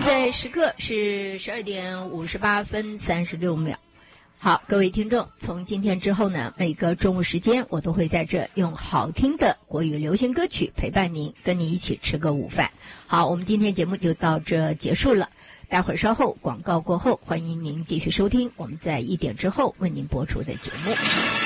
在时刻是12:58分36秒。好，各位听众，从今天之后呢，每个中午时间我都会在这用好听的国语流行歌曲陪伴您，跟您一起吃个午饭。好，我们今天节目就到这结束了。待会儿稍后广告过后，欢迎您继续收听我们在1点之后为您播出的节目。